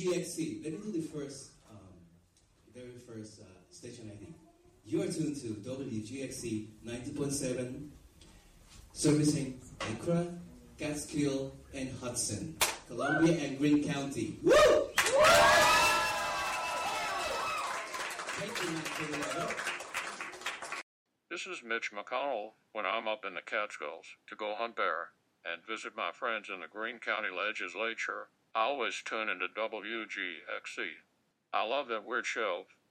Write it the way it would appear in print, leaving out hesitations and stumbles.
WGXC. Let me do the very first station ID. You are tuned to WGXC 90.7, servicing Accra, Catskill, and Hudson, Columbia and Greene County. Woo! Thank you, Matt. This is Mitch McConnell when I'm up in the Catskills to go hunt bear and visit my friends in the Greene County Legislature. I always tune into WGXC. I love that weird show